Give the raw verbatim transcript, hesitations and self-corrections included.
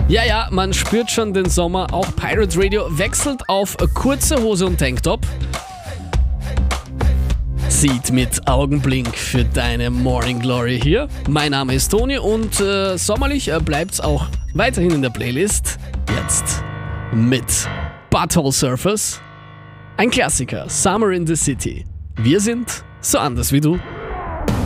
Ja, ja, man spürt schon den Sommer. Auch Pirate Radio wechselt auf kurze Hose und Tanktop. Sieht mit Augenblink für deine Morning Glory hier. Mein Name ist Toni und äh, sommerlich äh, bleibt's auch weiterhin in der Playlist. Jetzt mit Butthole Surfers. Ein Klassiker, Summer in the City. Wir sind so anders wie du.